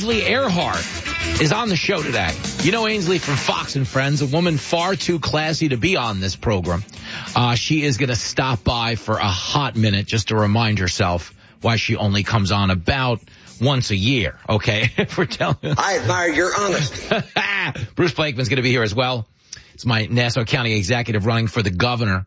Ainsley Earhart is on the show today. You know Ainsley from Fox and Friends, a woman far too classy to be on this program. She is going to stop by for a hot minute just to remind herself why she only comes on about once a year, okay? We're telling you. I admire your honesty. Bruce Blakeman's going to be here as well. It's my Nassau County executive running for the governor's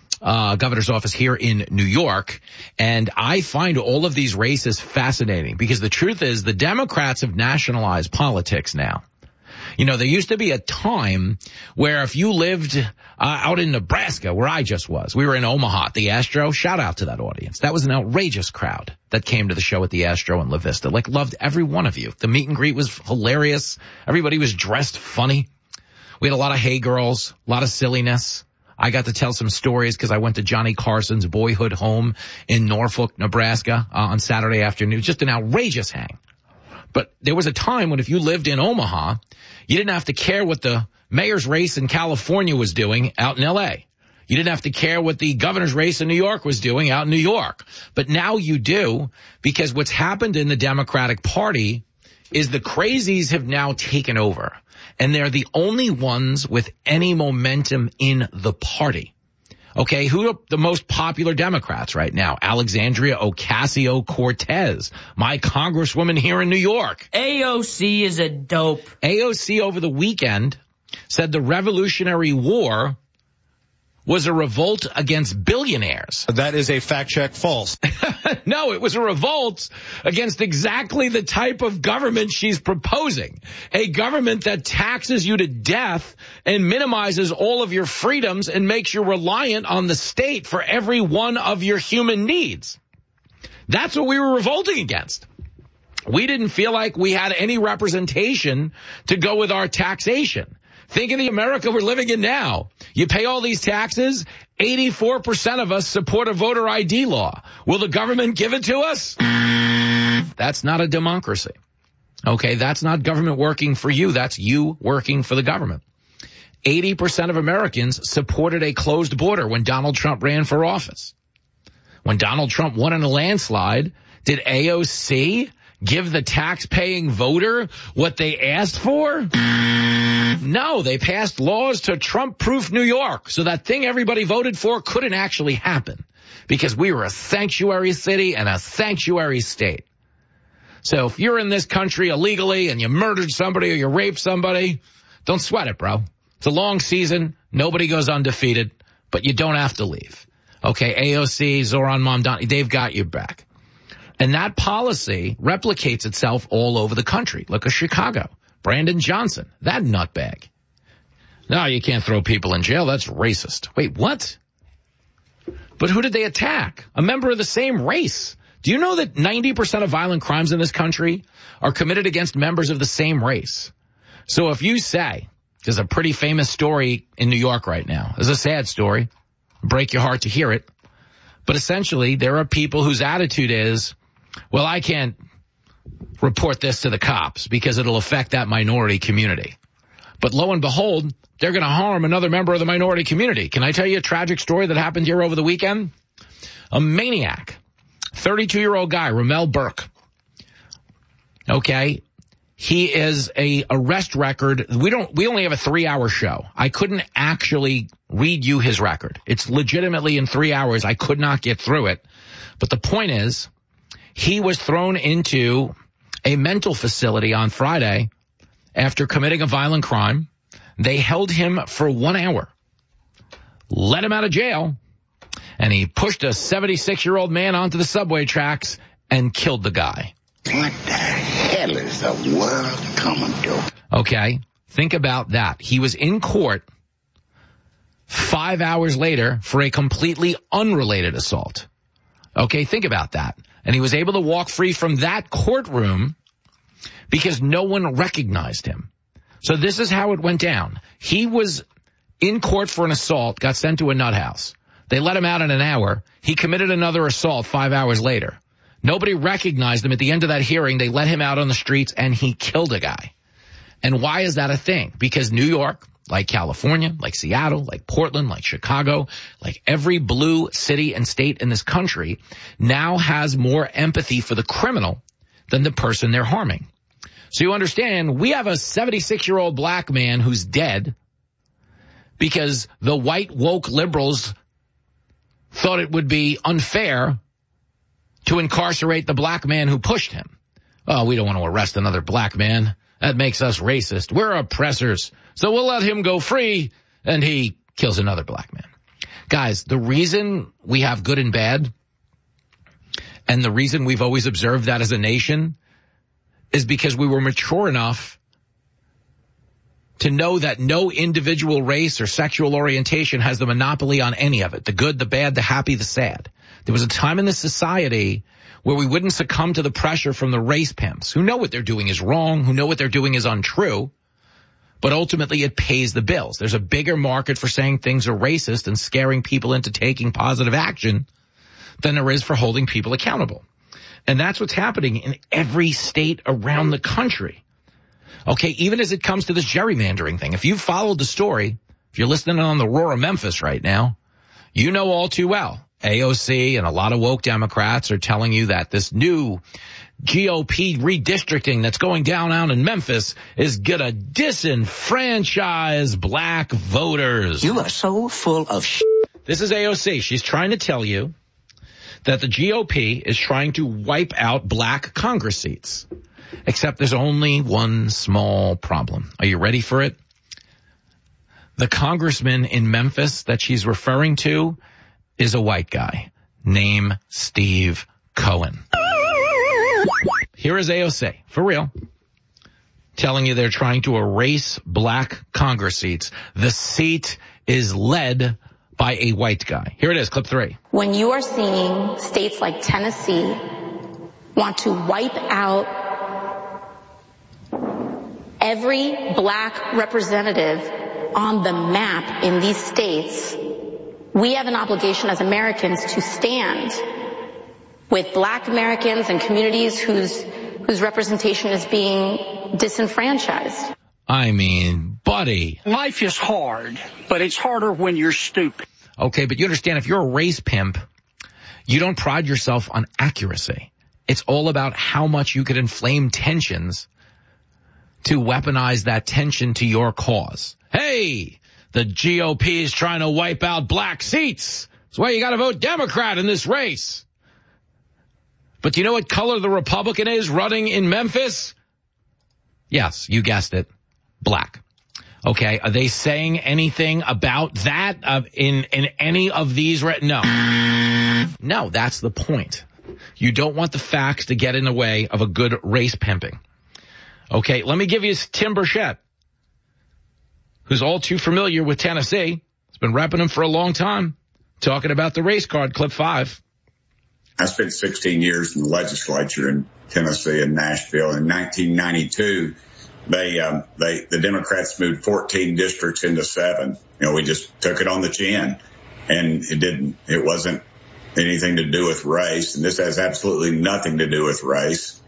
office here in New York. And I find all of these races fascinating because the truth is the Democrats have nationalized politics now. You know, there used to be a time where if you lived out in Nebraska, where I just was, we were in Omaha at the Astro. Shout out to that audience. That was an outrageous crowd that came to the show at the Astro in La Vista. Like, loved every one of you. The meet and greet was hilarious. Everybody was dressed funny. We had a lot of hey girls, a lot of silliness. I got to tell some stories because I went to Johnny Carson's boyhood home in Norfolk, Nebraska on Saturday afternoon. Just an outrageous hang. But there was a time when if you lived in Omaha, you didn't have to care what the mayor's race in California was doing out in L.A. You didn't have to care what the governor's race in New York was doing out in New York. But now you do, because what's happened in the Democratic Party is the crazies have now taken over. And they're the only ones with any momentum in the party. Okay, who are the most popular Democrats right now? Alexandria Ocasio-Cortez, my congresswoman here in New York. AOC is a dope. AOC over the weekend said the Revolutionary War was a revolt against billionaires. That is a fact check false. No, it was a revolt against exactly the type of government she's proposing. A government that taxes you to death and minimizes all of your freedoms and makes you reliant on the state for every one of your human needs. That's what we were revolting against. We didn't feel like we had any representation to go with our taxation. Think of the America we're living in now. You pay all these taxes, 84% of us support a voter ID law. Will the government give it to us? That's not a democracy. Okay, that's not government working for you. That's you working for the government. 80% of Americans supported a closed border when Donald Trump ran for office. When Donald Trump won in a landslide, did AOC give the tax-paying voter what they asked for? No, they passed laws to Trump-proof New York, so that thing everybody voted for couldn't actually happen because we were a sanctuary city and a sanctuary state. So if you're in this country illegally and you murdered somebody or you raped somebody, don't sweat it, bro. It's a long season. Nobody goes undefeated, but you don't have to leave. Okay, AOC, Zoran Mamdani, they've got you back. And that policy replicates itself all over the country. Look at Chicago. Brandon Johnson, that nutbag. No, you can't throw people in jail. That's racist. Wait, what? But who did they attack? A member of the same race. Do you know that 90% of violent crimes in this country are committed against members of the same race? So if you say, there's a pretty famous story in New York right now. It's a sad story. Break your heart to hear it. But essentially, there are people whose attitude is, well, I can't report this to the cops because it'll affect that minority community. But lo and behold, they're going to harm another member of the minority community. Can I tell you a tragic story that happened here over the weekend? A maniac, 32-year-old guy, Ramel Burke. Okay. He is a arrest record. We only have a 3-hour show. I couldn't actually read you his record. It's legitimately in 3 hours. I could not get through it. But the point is, he was thrown into a mental facility on Friday after committing a violent crime. They held him for 1 hour, let him out of jail, and he pushed a 76-year-old man onto the subway tracks and killed the guy. What the hell is the world coming to? Okay, think about that. He was in court 5 hours later for a completely unrelated assault. Okay, think about that. And he was able to walk free from that courtroom because no one recognized him. So this is how it went down. He was in court for an assault, got sent to a nut house. They let him out in an hour. He committed another assault 5 hours later. Nobody recognized him. At the end of that hearing, they let him out on the streets and he killed a guy. And why is that a thing? Because New York, like California, like Seattle, like Portland, like Chicago, like every blue city and state in this country now has more empathy for the criminal than the person they're harming. So you understand, we have a 76-year-old black man who's dead because the white woke liberals thought it would be unfair to incarcerate the black man who pushed him. Oh, we don't want to arrest another black man. That makes us racist. We're oppressors. So we'll let him go free, and he kills another black man. Guys, the reason we have good and bad, and the reason we've always observed that as a nation, is because we were mature enough to know that no individual race or sexual orientation has the monopoly on any of it. The good, the bad, the happy, the sad. There was a time in this society where we wouldn't succumb to the pressure from the race pimps who know what they're doing is wrong, who know what they're doing is untrue, but ultimately it pays the bills. There's a bigger market for saying things are racist and scaring people into taking positive action than there is for holding people accountable. And that's what's happening in every state around the country. Okay, even as it comes to this gerrymandering thing, if you've followed the story, if you're listening on the Roar of Memphis right now, you know all too well, AOC and a lot of woke Democrats are telling you that this new GOP redistricting that's going down out in Memphis is gonna disenfranchise black voters. You are so full of shit. This is AOC. She's trying to tell you that the GOP is trying to wipe out black Congress seats. Except there's only one small problem. Are you ready for it? The congressman in Memphis that she's referring to is a white guy named Steve Cohen. Here is AOC, for real, telling you they're trying to erase black Congress seats. The seat is led by a white guy. Here it is, clip 3. When you are seeing states like Tennessee want to wipe out every black representative on the map in these states, we have an obligation as Americans to stand with black Americans and communities whose representation is being disenfranchised. I mean, buddy. Life is hard, but it's harder when you're stupid. Okay, but you understand, if you're a race pimp, you don't pride yourself on accuracy. It's all about how much you could inflame tensions to weaponize that tension to your cause. Hey, the GOP is trying to wipe out black seats. That's why you got to vote Democrat in this race. But do you know what color the Republican is running in Memphis? Yes, you guessed it. Black. Okay, are they saying anything about that in any of these? No. No, that's the point. You don't want the facts to get in the way of a good race pimping. Okay, let me give you Tim Burchett, who's all too familiar with Tennessee. He's been repping him for a long time, talking about the race card, clip 5. I spent 16 years in the legislature in Tennessee and Nashville. In 1992, the Democrats moved 14 districts into 7. You know, we just took it on the chin, and it wasn't anything to do with race. And this has absolutely nothing to do with race.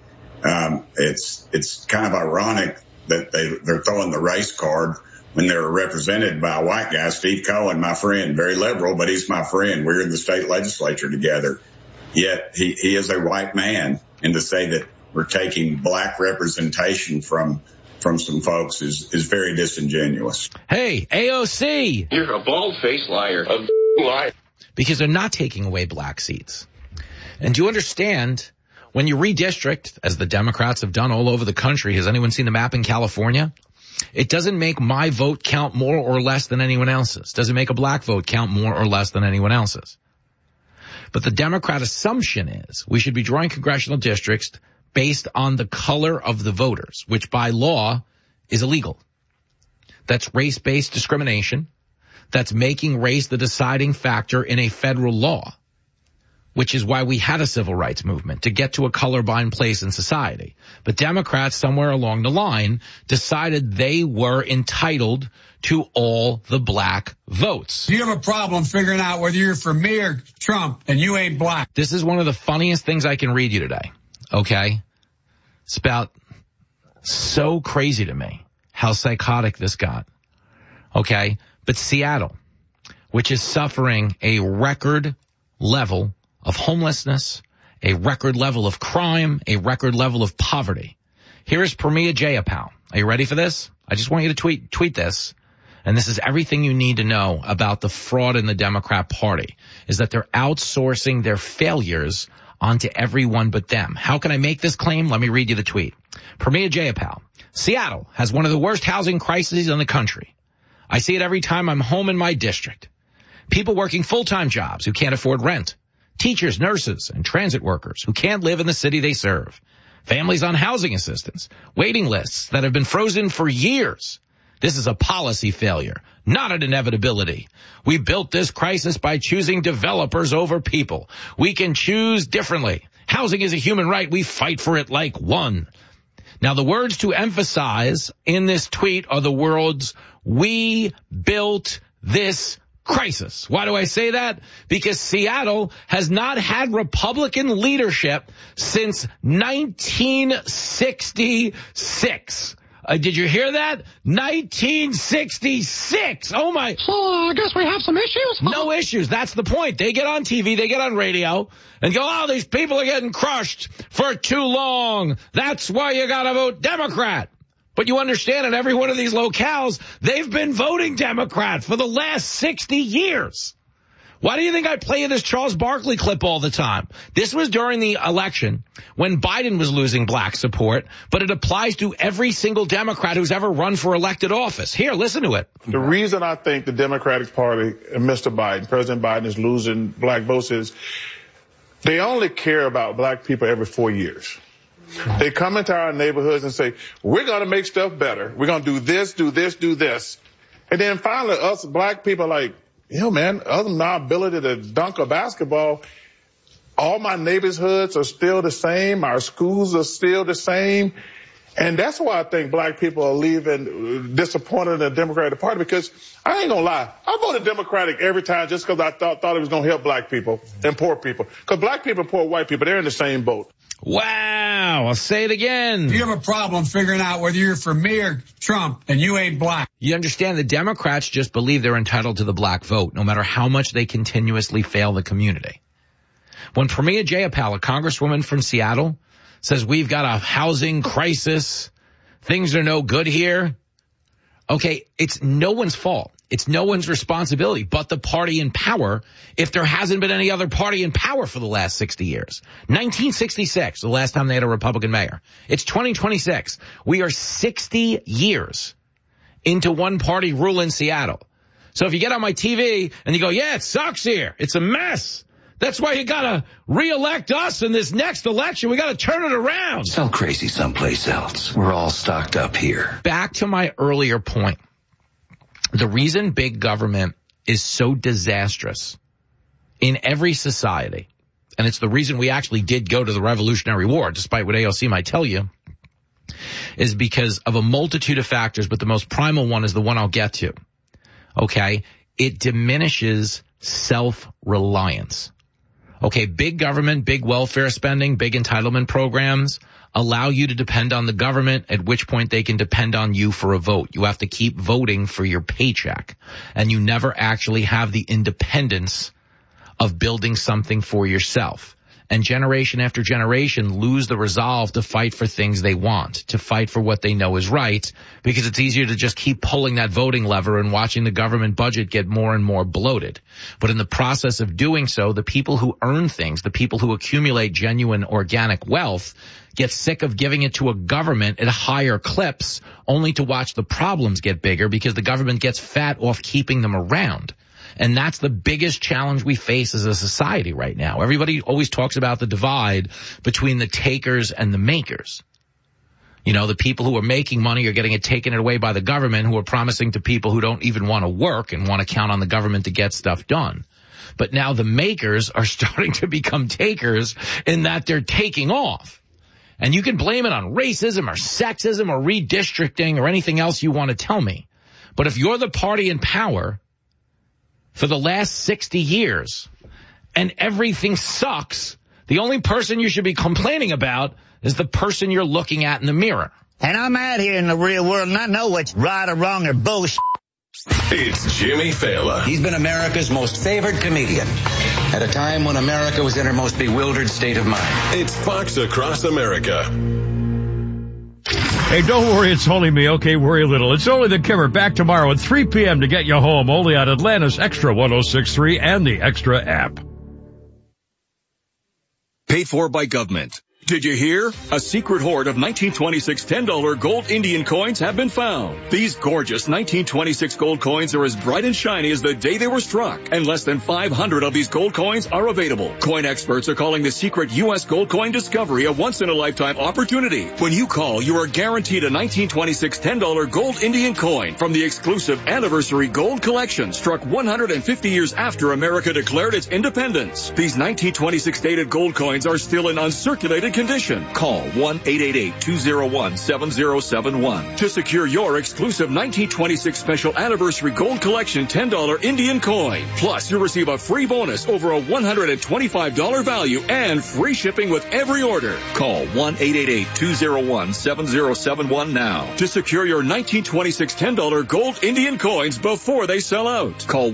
It's kind of ironic that they're throwing the race card when they're represented by a white guy, Steve Cohen, my friend, very liberal, but he's my friend. We're in the state legislature together. Yet he is a white man, and to say that we're taking black representation from some folks is very disingenuous. Hey, AOC. You're a bald-faced liar. A liar. Because they're not taking away black seats. And do you understand, when you redistrict, as the Democrats have done all over the country, has anyone seen the map in California? It doesn't make my vote count more or less than anyone else's. Doesn't make a black vote count more or less than anyone else's. But the Democrat assumption is we should be drawing congressional districts based on the color of the voters, which by law is illegal. That's race-based discrimination. That's making race the deciding factor in a federal law, which is why we had a civil rights movement, to get to a colorblind place in society. But Democrats, somewhere along the line, decided they were entitled to all the black votes. You have a problem figuring out whether you're for me or Trump, and you ain't black. This is one of the funniest things I can read you today, okay? It's about so crazy to me how psychotic this got, okay? But Seattle, which is suffering a record level of homelessness, a record level of crime, a record level of poverty, Here is Pramila Jayapal. Are you ready for this? I just want you to tweet this. And this is everything you need to know about the fraud in the Democrat Party, is that they're outsourcing their failures onto everyone but them. How can I make this claim? Let me read you the tweet. Pramila Jayapal. Seattle has one of the worst housing crises in the country. I see it every time I'm home in my district. People working full-time jobs who can't afford rent. Teachers, nurses, and transit workers who can't live in the city they serve. Families on housing assistance. Waiting lists that have been frozen for years. This is a policy failure, not an inevitability. We built this crisis by choosing developers over people. We can choose differently. Housing is a human right. We fight for it like one. Now, the words to emphasize in this tweet are the words, we built this crisis. Why do I say that? Because Seattle has not had Republican leadership since 1966. Did you hear that? 1966. Oh, my. So I guess we have some issues? No issues. That's the point. They get on TV, they get on radio, and go, oh, these people are getting crushed for too long. That's why you got to vote Democrat. But you understand, in every one of these locales, they've been voting Democrat for the last 60 years. Why do you think I play you this Charles Barkley clip all the time? This was during the election when Biden was losing black support, but it applies to every single Democrat who's ever run for elected office. Here, listen to it. The reason I think the Democratic Party and Mr. Biden, President Biden, is losing black votes is they only care about black people every 4 years. They come into our neighborhoods and say, we're going to make stuff better. We're going to do this, do this, do this. And then finally, us black people are like, you know, man, other than our ability to dunk a basketball, all my neighborhoods are still the same. Our schools are still the same. And that's why I think black people are leaving disappointed in the Democratic Party, because I ain't going to lie. I voted Democratic every time just because I thought it was going to help black people and poor people. Because black people and poor white people, they're in the same boat. Wow. I'll say it again. You have a problem figuring out whether you're for me or Trump, and you ain't black. You understand the Democrats just believe they're entitled to the black vote, no matter how much they continuously fail the community. When Pramila Jayapal, a congresswoman from Seattle, says we've got a housing crisis, things are no good here. Okay, it's no one's fault. It's no one's responsibility but the party in power if there hasn't been any other party in power for the last 60 years. 1966, the last time they had a Republican mayor. It's 2026. We are 60 years into one party rule in Seattle. So if you get on my TV and you go, yeah, it sucks here. It's a mess. That's why you got to reelect us in this next election. We got to turn it around. Sell crazy someplace else. We're all stocked up here. Back to my earlier point. The reason big government is so disastrous in every society, and it's the reason we actually did go to the Revolutionary War, despite what AOC might tell you, is because of a multitude of factors, but the most primal one is the one I'll get to. Okay? It diminishes self-reliance. Okay, big government, big welfare spending, big entitlement programs allow you to depend on the government, at which point they can depend on you for a vote. You have to keep voting for your paycheck, and you never actually have the independence of building something for yourself. And generation after generation lose the resolve to fight for things they want, to fight for what they know is right, because it's easier to just keep pulling that voting lever and watching the government budget get more and more bloated. But in the process of doing so, the people who earn things, the people who accumulate genuine organic wealth, get sick of giving it to a government at higher clips, only to watch the problems get bigger because the government gets fat off keeping them around. And that's the biggest challenge we face as a society right now. Everybody always talks about the divide between the takers and the makers. You know, the people who are making money are getting it taken away by the government, who are promising to people who don't even want to work and want to count on the government to get stuff done. But now the makers are starting to become takers in that they're taking off. And you can blame it on racism or sexism or redistricting or anything else you want to tell me. But if you're the party in power for the last 60 years and everything sucks, the only person you should be complaining about is the person you're looking at in the mirror. And I'm out here in the real world and I know what's right or wrong or bullshit. It's Jimmy Fallon. He's been America's most favored comedian at a time when America was in her most bewildered state of mind. It's Fox Across America. Hey, don't worry, it's only me. Okay, worry a little. It's only the Kimmer, back tomorrow at 3 p.m. to get you home, only on Atlanta's Extra 106.3 and the Extra app. Paid for by government. Did you hear? A secret hoard of 1926 $10 gold Indian coins have been found. These gorgeous 1926 gold coins are as bright and shiny as the day they were struck, and less than 500 of these gold coins are available. Coin experts are calling the secret U.S. gold coin discovery a once-in-a-lifetime opportunity. When you call, you are guaranteed a 1926 $10 gold Indian coin from the exclusive Anniversary Gold Collection, struck 150 years after America declared its independence. These 1926 dated gold coins are still in uncirculated condition. Call 1-888-201-7071 to secure your exclusive 1926 Special Anniversary Gold Collection $10 Indian coin. Plus, you'll receive a free bonus over a $125 value and free shipping with every order. Call 1-888-201-7071 now to secure your 1926 $10 gold Indian coins before they sell out. Call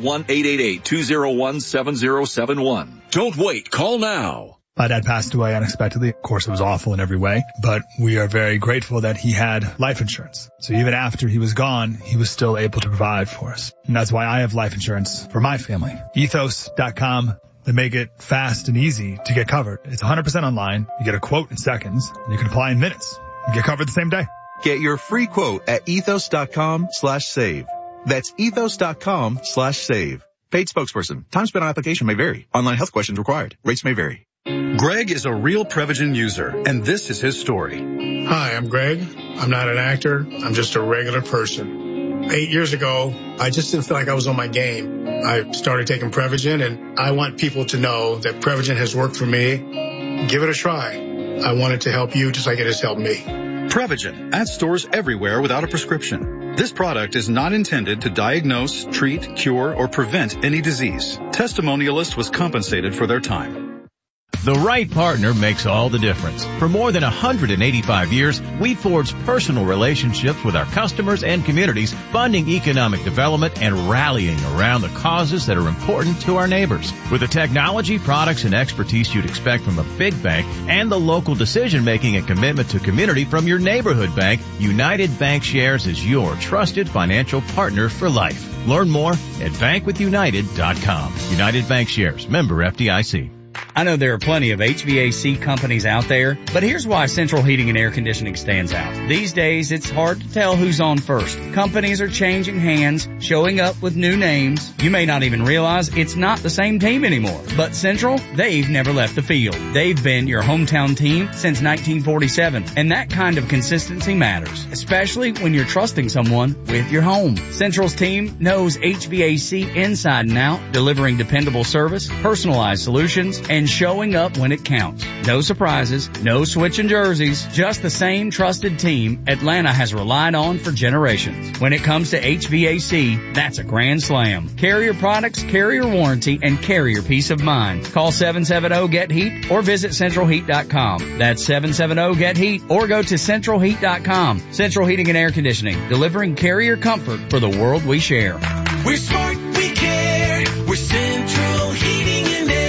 1-888-201-7071. Don't wait. Call now. My dad passed away unexpectedly. Of course, it was awful in every way, but we are very grateful that he had life insurance. So even after he was gone, he was still able to provide for us. And that's why I have life insurance for my family. Ethos.com. They make it fast and easy to get covered. It's 100% online. You get a quote in seconds, and you can apply in minutes. You get covered the same day. Get your free quote at ethos.com/save. That's ethos.com/save. Paid spokesperson. Time spent on application may vary. Online health questions required. Rates may vary. Greg is a real Prevagen user, and this is his story. Hi, I'm Greg. I'm not an actor. I'm just a regular person. 8 years ago, I just didn't feel like I was on my game. I started taking Prevagen, and I want people to know that Prevagen has worked for me. Give it a try. I want it to help you just like it has helped me. Prevagen, at stores everywhere without a prescription. This product is not intended to diagnose, treat, cure, or prevent any disease. Testimonialist was compensated for their time. The right partner makes all the difference. For more than 185 years, we've forged personal relationships with our customers and communities, funding economic development and rallying around the causes that are important to our neighbors. With the technology, products, and expertise you'd expect from a big bank and the local decision-making and commitment to community from your neighborhood bank, United Bankshares is your trusted financial partner for life. Learn more at bankwithunited.com. United Bankshares, member FDIC. I know there are plenty of HVAC companies out there, but here's why Central Heating and Air Conditioning stands out. These days, it's hard to tell who's on first. Companies are changing hands, showing up with new names. You may not even realize it's not the same team anymore. But Central, they've never left the field. They've been your hometown team since 1947, and that kind of consistency matters, especially when you're trusting someone with your home. Central's team knows HVAC inside and out, delivering dependable service, personalized solutions, and showing up when it counts. No surprises, no switching jerseys, just the same trusted team Atlanta has relied on for generations. When it comes to HVAC, that's a grand slam. Carrier products, carrier warranty, and carrier peace of mind. Call 770-GET-HEAT or visit centralheat.com. That's 770-GET-HEAT or go to centralheat.com. Central Heating and Air Conditioning, delivering carrier comfort for the world we share. We're smart, we care. We're Central Heating and Air.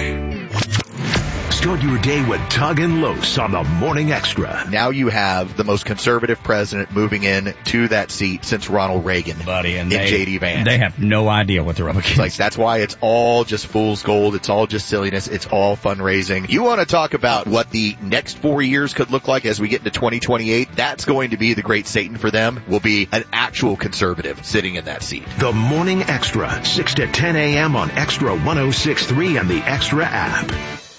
Start your day with Tug and Los on the Morning Extra. Now you have the most conservative president moving in to that seat since Ronald Reagan. And J.D. Vance. They have no idea what they're up against. Like, that's why it's all just fool's gold. It's all just silliness. It's all fundraising. You want to talk about what the next 4 years could look like as we get into 2028? That's going to be the great Satan for them. Will be an actual conservative sitting in that seat. The Morning Extra, 6 to 10 a.m. on Extra 106.3 and the Extra app.